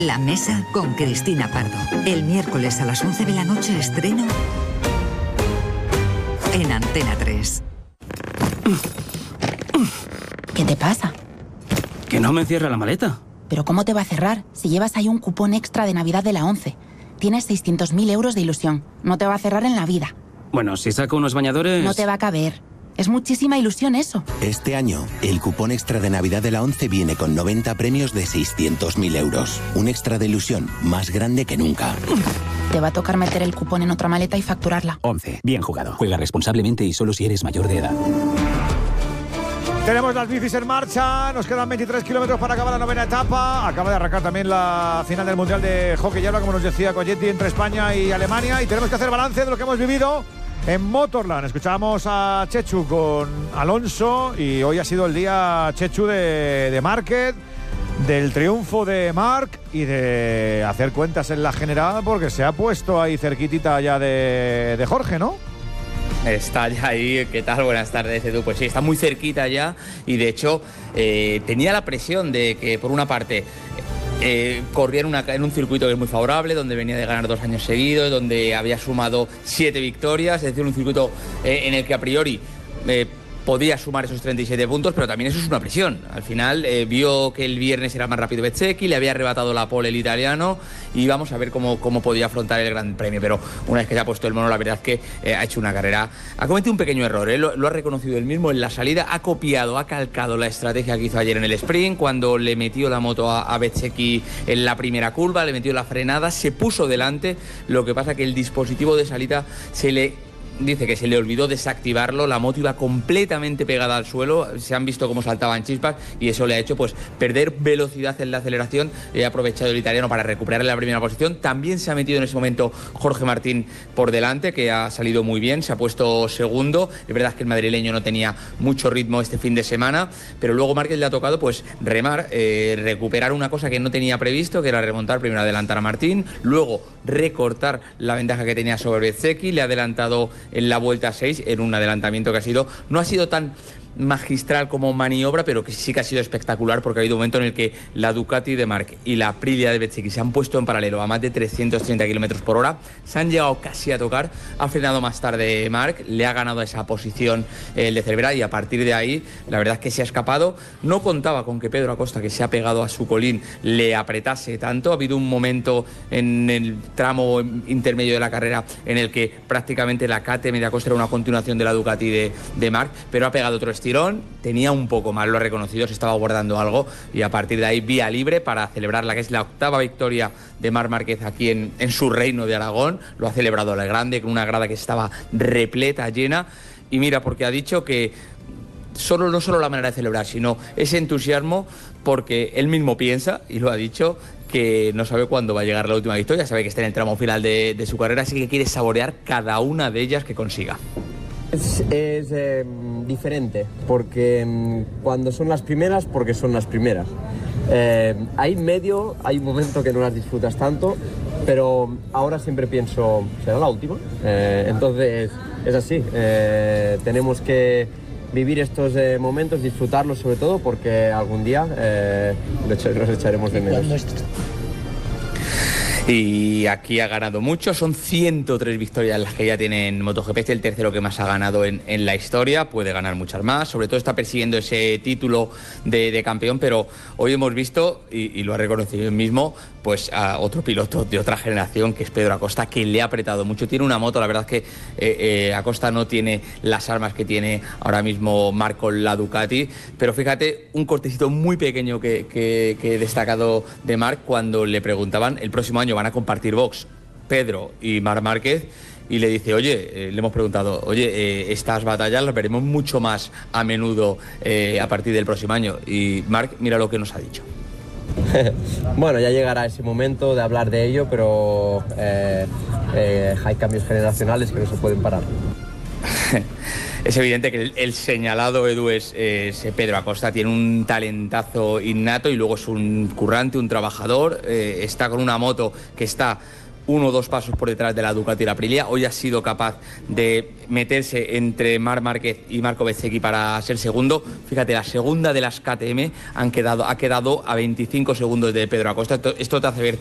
La Mesa con Cristina Pardo. El miércoles a las 11 de la noche estreno en Antena 3. ¿Qué te pasa? Que no me cierra la maleta. ¿Pero cómo te va a cerrar si llevas ahí un cupón extra de Navidad de la 11? Tienes 600.000 euros de ilusión. No te va a cerrar en la vida. Bueno, si saco unos bañadores... No te va a caber. Es muchísima ilusión eso. Este año, el cupón extra de Navidad de la 11 viene con 90 premios de 600.000 euros. Un extra de ilusión más grande que nunca. Te va a tocar meter el cupón en otra maleta y facturarla. 11. Bien jugado. Juega responsablemente y solo si eres mayor de edad. Tenemos las bicis en marcha, nos quedan 23 kilómetros para acabar la 9ª etapa. Acaba de arrancar también la final del Mundial de Hockey Hierba, como nos decía Colletti, entre España y Alemania. Y tenemos que hacer balance de lo que hemos vivido en Motorland. Escuchábamos a Chechu con Alonso y hoy ha sido el día, Chechu, de Márquez, del triunfo de Marc y de hacer cuentas en la general, porque se ha puesto ahí cerquitita ya de Jorge, ¿no? Está ya ahí. ¿Qué tal? Buenas tardes, Edu. Pues sí, está muy cerquita ya y de hecho tenía la presión de que, por una parte, corría en un circuito que es muy favorable, donde venía de ganar 2 años seguidos, donde había sumado 7 victorias, es decir, un circuito en el que a priori podía sumar esos 37 puntos, pero también eso es una presión. Al final vio que el viernes era más rápido Bezzecchi, le había arrebatado la pole el italiano y vamos a ver cómo podía afrontar el Gran Premio. Pero una vez que se ha puesto el mono, la verdad es que ha hecho una carrera, ha cometido un pequeño error, lo ha reconocido él mismo en la salida, ha copiado, ha calcado la estrategia que hizo ayer en el sprint, cuando le metió la moto a Bezzecchi en la primera curva, le metió la frenada, se puso delante. Lo que pasa que el dispositivo de salida dice que se le olvidó desactivarlo, la moto iba completamente pegada al suelo, se han visto cómo saltaban chispas y eso le ha hecho pues perder velocidad en la aceleración. Ha aprovechado el italiano para recuperar la primera posición. También se ha metido en ese momento Jorge Martín por delante, que ha salido muy bien, se ha puesto segundo. Es verdad que el madrileño no tenía mucho ritmo este fin de semana, pero luego Márquez le ha tocado pues remar, recuperar una cosa que no tenía previsto, que era remontar, primero adelantar a Martín, luego recortar la ventaja que tenía sobre Bezzecchi, le ha adelantado en la vuelta 6, en un adelantamiento que no ha sido tan magistral como maniobra, pero que sí que ha sido espectacular, porque ha habido un momento en el que la Ducati de Marc y la Aprilia de Bezzecchi se han puesto en paralelo a más de 330 kilómetros por hora, se han llegado casi a tocar, ha frenado más tarde Marc, le ha ganado esa posición el de Cervera y a partir de ahí la verdad es que se ha escapado. No contaba con que Pedro Acosta, que se ha pegado a su colín, le apretase tanto. Ha habido un momento en el tramo intermedio de la carrera en el que prácticamente la KTM de Acosta era una continuación de la Ducati de Marc, pero ha pegado otro estirón, tenía un poco más, lo ha reconocido, se estaba guardando algo y a partir de ahí vía libre para celebrar la que es la 8ª victoria de Marc Márquez aquí en su reino de Aragón. Lo ha celebrado al grande, con una grada que estaba repleta, llena, y mira, porque ha dicho que no solo la manera de celebrar, sino ese entusiasmo, porque él mismo piensa, y lo ha dicho, que no sabe cuándo va a llegar la última victoria, sabe que está en el tramo final de su carrera, así que quiere saborear cada una de ellas que consiga. Es diferente, porque cuando son las primeras, porque son las primeras. Ahí en medio hay un momento que no las disfrutas tanto, pero ahora siempre pienso, ¿será la última? Entonces es así, tenemos que vivir estos momentos, disfrutarlos sobre todo, porque algún día los echaremos de menos. Y aquí ha ganado mucho, son 103 victorias las que ya tiene en MotoGP, es el tercero que más ha ganado en la historia, puede ganar muchas más, sobre todo está persiguiendo ese título de campeón, pero hoy hemos visto, y lo ha reconocido él mismo, pues a otro piloto de otra generación, que es Pedro Acosta, que le ha apretado mucho, tiene una moto, la verdad es que Acosta no tiene las armas que tiene ahora mismo Marc con la Ducati, pero fíjate, un cortecito muy pequeño que he destacado de Marc cuando le preguntaban, el próximo año van a compartir box Pedro y Marc Márquez, y le dice, le hemos preguntado, estas batallas las veremos mucho más a menudo a partir del próximo año, y Marc, mira lo que nos ha dicho. Bueno, ya llegará ese momento de hablar de ello, pero hay cambios generacionales que no se pueden parar. Es evidente que el señalado, Edu, es Pedro Acosta. Tiene un talentazo innato y luego es un currante, un trabajador. Está con una moto que está 1 o 2 pasos por detrás de la Ducati y la Aprilia. Hoy ha sido capaz de meterse entre Marc Márquez y Marco Bezzecchi para ser segundo. Fíjate, la segunda de las KTM ha quedado a 25 segundos de Pedro Acosta. Esto te hace ver